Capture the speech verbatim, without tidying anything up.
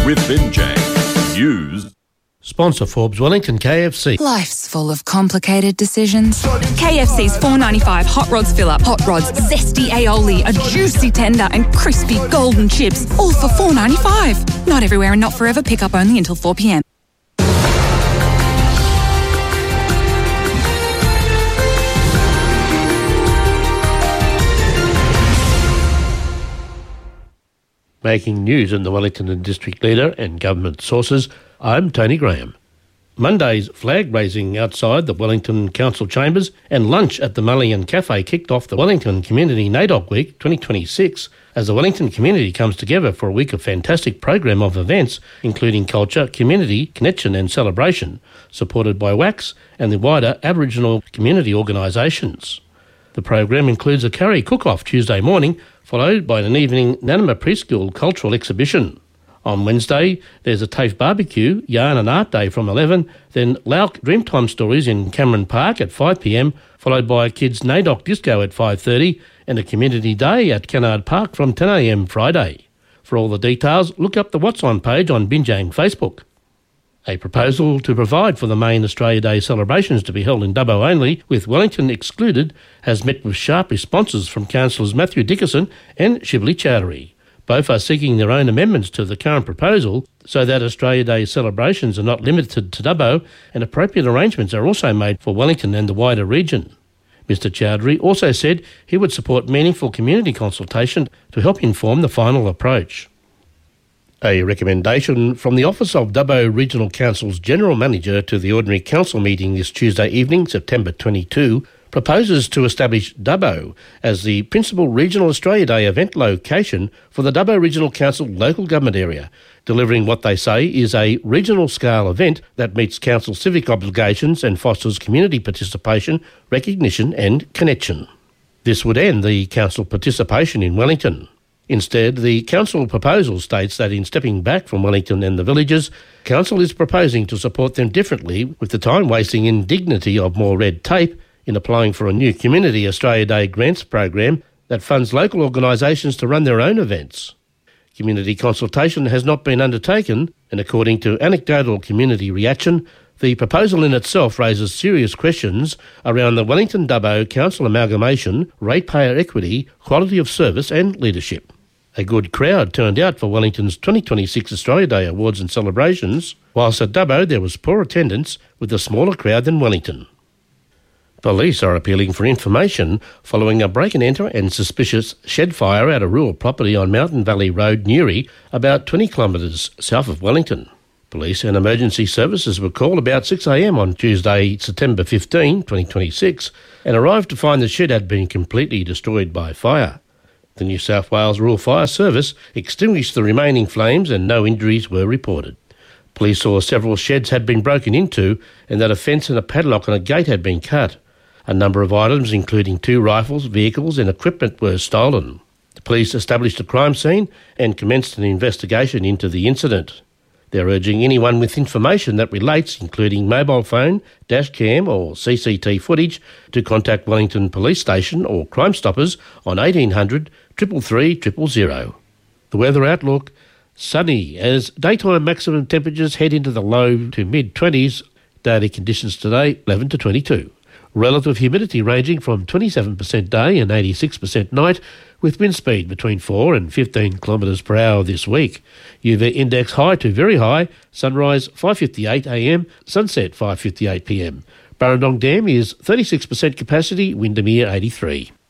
with Binjay. News. Sponsor Forbes Wellington K F C. Life's full of complicated decisions. K F C's four dollars ninety-five Hot Rods fill-up. Hot Rods, zesty aioli, a juicy tender and crispy golden chips, all for four dollars ninety-five. Not everywhere and not forever. Pick up only until four p m. Making news in the Wellington and District Leader and government sources, I'm Tony Graham. Monday's flag raising outside the Wellington Council chambers and lunch at the Mullion Cafe kicked off the Wellington Community NAIDOC Week twenty twenty-six as the Wellington community comes together for a week of fantastic program of events including culture, community, connection and celebration, supported by W A C S and the wider Aboriginal community organisations. The program includes a curry cook-off Tuesday morning, followed by an evening Nanama Preschool cultural exhibition. On Wednesday, there's a TAFE barbecue, yarn and art day from eleven, then Lauk Dreamtime Stories in Cameron Park at five p m, followed by a kids' NAIDOC disco at five thirty and a community day at Kennard Park from ten a m Friday. For all the details, look up the What's On page on Binjay Facebook. A proposal to provide for the main Australia Day celebrations to be held in Dubbo only, with Wellington excluded, has met with sharp responses from Councillors Matthew Dickerson and Shively Chowdhury. Both are seeking their own amendments to the current proposal so that Australia Day celebrations are not limited to Dubbo and appropriate arrangements are also made for Wellington and the wider region. Mister Chowdhury also said he would support meaningful community consultation to help inform the final approach. A recommendation from the Office of Dubbo Regional Council's General Manager to the Ordinary Council meeting this Tuesday evening, September twenty-second, proposes to establish Dubbo as the principal Regional Australia Day event location for the Dubbo Regional Council local government area, delivering what they say is a regional-scale event that meets council civic obligations and fosters community participation, recognition and connection. This would end the council participation in Wellington. Instead, the council proposal states that in stepping back from Wellington and the villages, council is proposing to support them differently with the time-wasting indignity of more red tape in applying for a new Community Australia Day grants program that funds local organisations to run their own events. Community consultation has not been undertaken, and according to anecdotal community reaction, the proposal in itself raises serious questions around the Wellington-Dubbo Council amalgamation, ratepayer equity, quality of service and leadership. A good crowd turned out for Wellington's twenty twenty-six Australia Day awards and celebrations, whilst at Dubbo there was poor attendance with a smaller crowd than Wellington. Police are appealing for information following a break-and-enter and suspicious shed fire at a rural property on Mountain Valley Road, Newry, about twenty kilometres south of Wellington. Police and emergency services were called about six a m on Tuesday, September fifteenth, twenty twenty-six, and arrived to find the shed had been completely destroyed by fire. The New South Wales Rural Fire Service extinguished the remaining flames and no injuries were reported. Police saw several sheds had been broken into and that a fence and a padlock on a gate had been cut. A number of items, including two rifles, vehicles and equipment, were stolen. The police established a crime scene and commenced an investigation into the incident. They're urging anyone with information that relates, including mobile phone, dash cam or C C T V footage, to contact Wellington Police Station or Crime Stoppers on eighteen hundred, three three three, zero zero zero. The weather outlook: sunny as daytime maximum temperatures head into the low to mid-twenties. Daily conditions today, eleven to twenty-two. Relative humidity ranging from twenty-seven percent day and eighty-six percent night, with wind speed between four and fifteen kilometres per hour this week. U V index high to very high, sunrise five fifty-eight a m, sunset five fifty-eight p m. Burrendong Dam is thirty-six percent capacity, Windermere eighty-three.